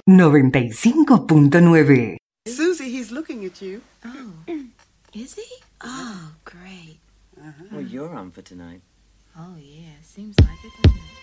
95.9. Susie, he's looking at you. Oh, is he? Oh, great. Well, you're on for tonight. Oh, yeah, seems like it, doesn't it?